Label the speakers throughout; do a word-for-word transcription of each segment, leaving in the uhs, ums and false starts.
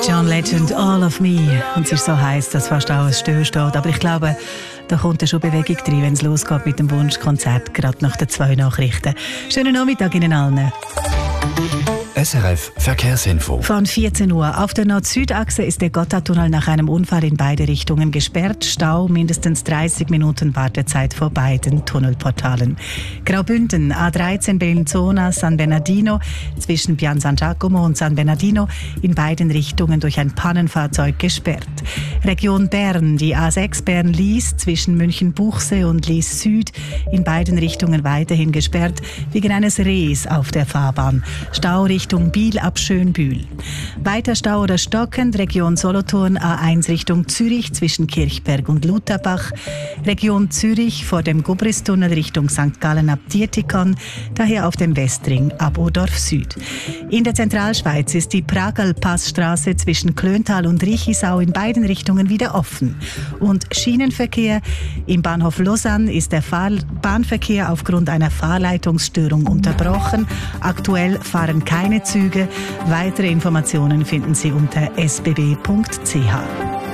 Speaker 1: John Legend, All of Me. Und es ist so heiß, dass fast alles still steht. Aber ich glaube, da kommt ja schon Bewegung rein, wenn es losgeht mit dem Wunschkonzert, gerade nach den zwei Nachrichten. Schönen Nachmittag Ihnen allen.
Speaker 2: S R F Verkehrsinfo.
Speaker 1: Von vierzehn Uhr. Auf der Nord-Süd-Achse ist der Gotthardtunnel nach einem Unfall in beide Richtungen gesperrt. Stau, mindestens dreißig Minuten Wartezeit vor beiden Tunnelportalen. Graubünden, A dreizehn Bellinzona, San Bernardino, zwischen Pian San Giacomo und San Bernardino, in beiden Richtungen durch ein Pannenfahrzeug gesperrt. Region Bern, die A sechs Bern-Lies, zwischen München-Buchsee und Lies Süd, in beiden Richtungen weiterhin gesperrt, wegen eines Rehs auf der Fahrbahn. Stau Richtung Biel ab Schönbühl. Weiter Stau oder stockend, Region Solothurn, A eins Richtung Zürich zwischen Kirchberg und Lutherbach. Region Zürich vor dem Gubristunnel Richtung Sankt Gallen ab Dietikon, daher auf dem Westring ab Odorf Süd. In der Zentralschweiz ist die Pragal-Passstraße zwischen Klöntal und Richisau in beiden Richtungen wieder offen. Und Schienenverkehr. Im Bahnhof Lausanne ist der Fahr- Bahnverkehr aufgrund einer Fahrleitungsstörung unterbrochen. Aktuell fahren keine Züge. Weitere Informationen finden Sie unter s b b punkt c h.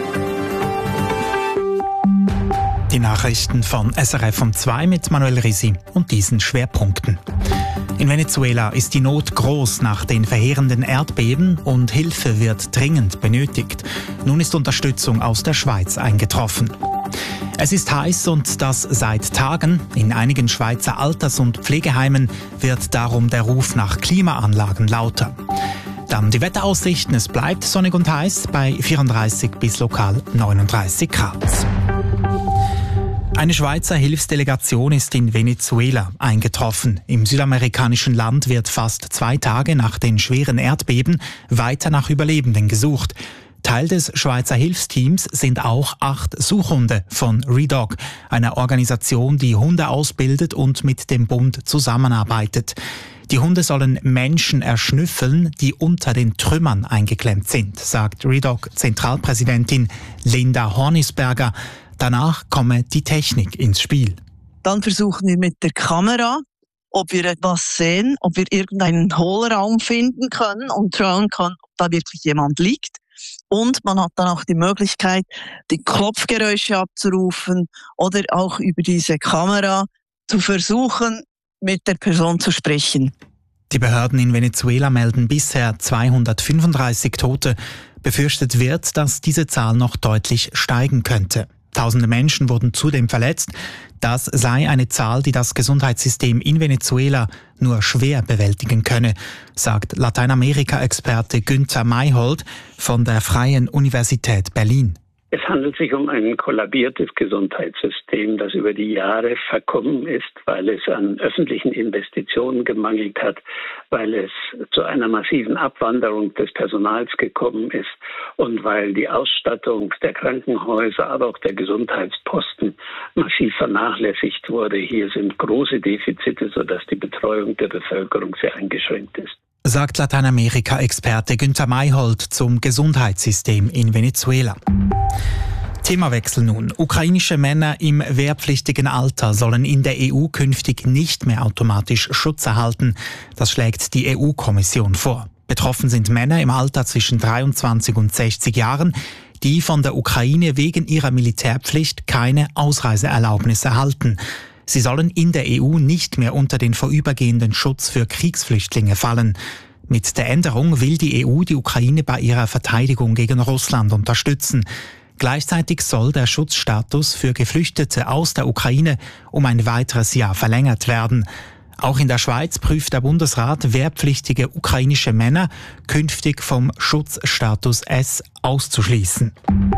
Speaker 3: Die Nachrichten von S R F um zwei mit Manuel Risi und diesen Schwerpunkten. In Venezuela ist die Not groß nach den verheerenden Erdbeben und Hilfe wird dringend benötigt. Nun ist Unterstützung aus der Schweiz eingetroffen. Es ist heiß und das seit Tagen. In einigen Schweizer Alters- und Pflegeheimen wird darum der Ruf nach Klimaanlagen lauter. Dann die Wetteraussichten. Es bleibt sonnig und heiß bei vierunddreißig bis lokal neununddreißig Grad. Eine Schweizer Hilfsdelegation ist in Venezuela eingetroffen. Im südamerikanischen Land wird fast zwei Tage nach den schweren Erdbeben weiter nach Überlebenden gesucht. Teil des Schweizer Hilfsteams sind auch acht Suchhunde von ReDog, einer Organisation, die Hunde ausbildet und mit dem Bund zusammenarbeitet. Die Hunde sollen Menschen erschnüffeln, die unter den Trümmern eingeklemmt sind, sagt ReDog-Zentralpräsidentin Linda Hornisberger. Danach komme die Technik ins Spiel.
Speaker 4: Dann versuchen wir mit der Kamera, ob wir etwas sehen, ob wir irgendeinen Hohlraum finden können und schauen können, ob da wirklich jemand liegt. Und man hat dann auch die Möglichkeit, die Klopfgeräusche abzurufen oder auch über diese Kamera zu versuchen, mit der Person zu sprechen.
Speaker 3: Die Behörden in Venezuela melden bisher zweihundertfünfunddreißig Tote. Befürchtet wird, dass diese Zahl noch deutlich steigen könnte. Tausende Menschen wurden zudem verletzt. Das sei eine Zahl, die das Gesundheitssystem in Venezuela nur schwer bewältigen könne, sagt Lateinamerika-Experte Günther Mayhold von der Freien Universität Berlin.
Speaker 5: Es handelt sich um ein kollabiertes Gesundheitssystem, das über die Jahre verkommen ist, weil es an öffentlichen Investitionen gemangelt hat, weil es zu einer massiven Abwanderung des Personals gekommen ist und weil die Ausstattung der Krankenhäuser, aber auch der Gesundheitsposten massiv vernachlässigt wurde. Hier sind große Defizite, sodass die Betreuung der Bevölkerung sehr eingeschränkt ist.
Speaker 3: Sagt Lateinamerika-Experte Günther Mayhold zum Gesundheitssystem in Venezuela. Themawechsel nun. Ukrainische Männer im wehrpflichtigen Alter sollen in der E U künftig nicht mehr automatisch Schutz erhalten. Das schlägt die E U-Kommission vor. Betroffen sind Männer im Alter zwischen dreiundzwanzig und sechzig Jahren, die von der Ukraine wegen ihrer Militärpflicht keine Ausreiseerlaubnis erhalten. Sie sollen in der E U nicht mehr unter den vorübergehenden Schutz für Kriegsflüchtlinge fallen. Mit der Änderung will die E U die Ukraine bei ihrer Verteidigung gegen Russland unterstützen. Gleichzeitig soll der Schutzstatus für Geflüchtete aus der Ukraine um ein weiteres Jahr verlängert werden. Auch in der Schweiz prüft der Bundesrat, wehrpflichtige ukrainische Männer künftig vom Schutzstatus S auszuschließen.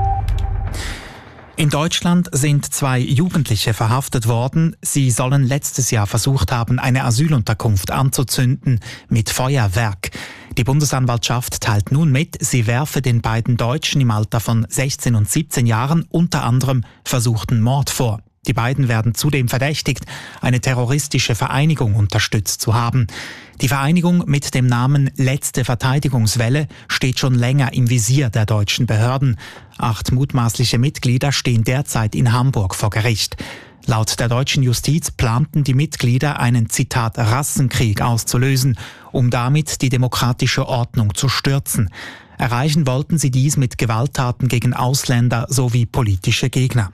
Speaker 3: In Deutschland sind zwei Jugendliche verhaftet worden. Sie sollen letztes Jahr versucht haben, eine Asylunterkunft anzuzünden mit Feuerwerk. Die Bundesanwaltschaft teilt nun mit, sie werfe den beiden Deutschen im Alter von sechzehn und siebzehn Jahren unter anderem versuchten Mord vor. Die beiden werden zudem verdächtigt, eine terroristische Vereinigung unterstützt zu haben. Die Vereinigung mit dem Namen Letzte Verteidigungswelle steht schon länger im Visier der deutschen Behörden. Acht mutmaßliche Mitglieder stehen derzeit in Hamburg vor Gericht. Laut der deutschen Justiz planten die Mitglieder einen, Zitat, Rassenkrieg auszulösen, um damit die demokratische Ordnung zu stürzen. Erreichen wollten sie dies mit Gewalttaten gegen Ausländer sowie politische Gegner.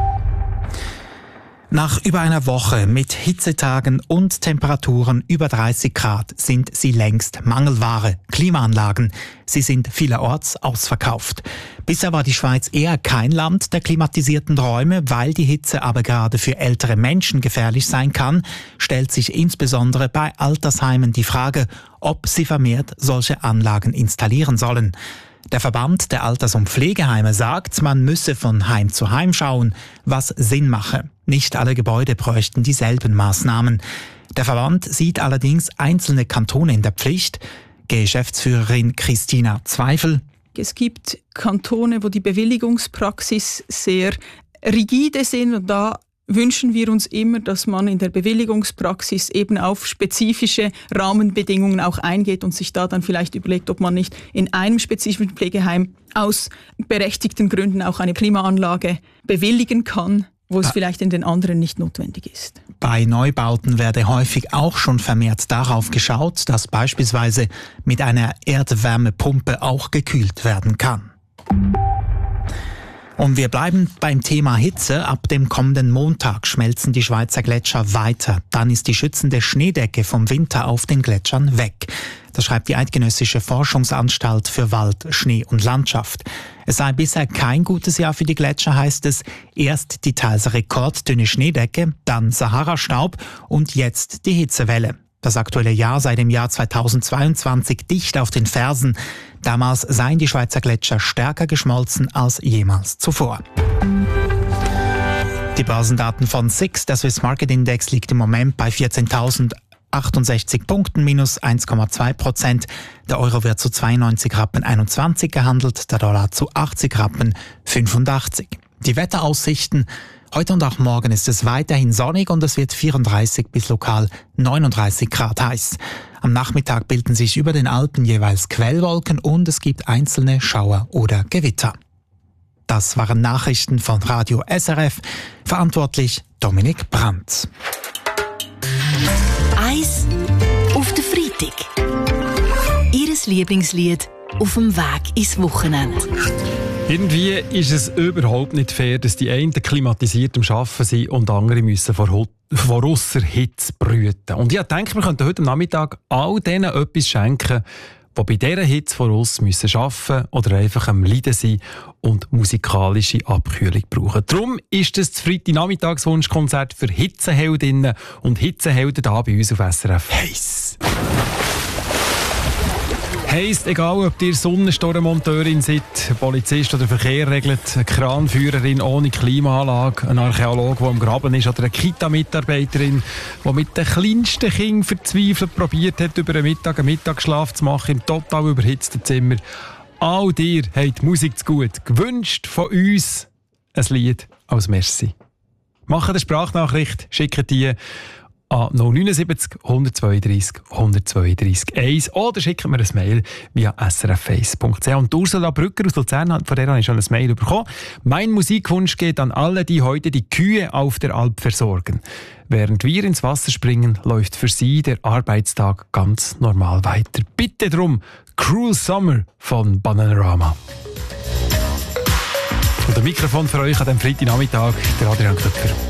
Speaker 3: Nach über einer Woche mit Hitzetagen und Temperaturen über dreißig Grad sind sie längst Mangelware. Klimaanlagen, sie sind vielerorts ausverkauft. Bisher war die Schweiz eher kein Land der klimatisierten Räume, weil die Hitze aber gerade für ältere Menschen gefährlich sein kann, stellt sich insbesondere bei Altersheimen die Frage, ob sie vermehrt solche Anlagen installieren sollen. Der Verband der Alters- und Pflegeheime sagt, man müsse von Heim zu Heim schauen, was Sinn mache. Nicht alle Gebäude bräuchten dieselben Maßnahmen. Der Verband sieht allerdings einzelne Kantone in der Pflicht. Geschäftsführerin Christina Zweifel.
Speaker 6: Es gibt Kantone, wo die Bewilligungspraxis sehr rigide sind und da wünschen wir uns immer, dass man in der Bewilligungspraxis eben auf spezifische Rahmenbedingungen auch eingeht und sich da dann vielleicht überlegt, ob man nicht in einem spezifischen Pflegeheim aus berechtigten Gründen auch eine Klimaanlage bewilligen kann, wo es ah. vielleicht in den anderen nicht notwendig ist.
Speaker 3: Bei Neubauten werde häufig auch schon vermehrt darauf geschaut, dass beispielsweise mit einer Erdwärmepumpe auch gekühlt werden kann. Und wir bleiben beim Thema Hitze. Ab dem kommenden Montag schmelzen die Schweizer Gletscher weiter. Dann ist die schützende Schneedecke vom Winter auf den Gletschern weg. Das schreibt die Eidgenössische Forschungsanstalt für Wald, Schnee und Landschaft. Es sei bisher kein gutes Jahr für die Gletscher, heißt es. Erst die teils rekorddünne Schneedecke, dann Sahara-Staub und jetzt die Hitzewelle. Das aktuelle Jahr sei dem Jahr zweitausendzweiundzwanzig dicht auf den Fersen. Damals seien die Schweizer Gletscher stärker geschmolzen als jemals zuvor. Die Börsendaten von S I X, der Swiss Market Index, liegt im Moment bei vierzehntausendachtundsechzig Punkten, minus eins Komma zwei Prozent. Der Euro wird zu zweiundneunzig Rappen einundzwanzig gehandelt, der Dollar zu achtzig Rappen fünfundachtzig. Die Wetteraussichten: Heute und auch morgen ist es weiterhin sonnig und es wird vierunddreißig bis lokal neununddreißig Grad heiß. Am Nachmittag bilden sich über den Alpen jeweils Quellwolken und es gibt einzelne Schauer oder Gewitter. Das waren Nachrichten von Radio S R F. Verantwortlich Dominik Brandt.
Speaker 7: Eis auf den Freitag. Ihres Lieblingslied auf dem Weg ins Wochenende.
Speaker 8: Irgendwie ist es überhaupt nicht fair, dass die einen klimatisiert am Arbeiten sind und andere müssen vor, vor ausser Hitze brüten. Und ich denke, wir könnten heute Nachmittag all denen etwas schenken, die bei dieser Hitze vor uns müssen arbeiten oder einfach am Leiden sind und musikalische Abkühlung brauchen. Darum ist es das Freitagnachmittagswunschkonzert für Hitzeheldinnen und Hitzehelden hier bei uns auf S R F. Heiss! Heisst, egal ob ihr Sonnenstormonteurin seid, Polizist oder Verkehr regelt, eine Kranführerin ohne Klimaanlage, ein Archäologe, der am Graben ist, oder eine Kita-Mitarbeiterin, die mit den kleinsten Kindern verzweifelt probiert hat, über den Mittag einen Mittagsschlaf zu machen im total überhitzten Zimmer. All dir habt Musik zu gut. Gewünscht von uns ein Lied als Merci. Macht eine Sprachnachricht, schickt die an null neunundsiebzig, hundertzweiunddreissig, hundertzweiunddreissig eins oder schickt mir ein Mail via s r f face punkt c h. Und Ursula Brücker aus Luzern, von der habe ich schon ein Mail bekommen. Mein Musikwunsch geht an alle, die heute die Kühe auf der Alp versorgen. Während wir ins Wasser springen, läuft für sie der Arbeitstag ganz normal weiter. Bitte drum, Cruel Summer von Bananarama. Und ein Mikrofon für euch an diesem Freitagnachmittag, der Adrian Köpfer.